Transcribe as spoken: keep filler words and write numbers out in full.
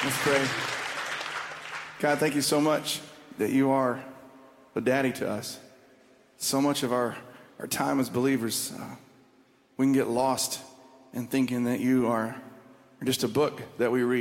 Let's pray. God, thank you so much that you are a daddy to us. So much of our, our time as believers, uh, we can get lost in thinking that you are just a book that we read.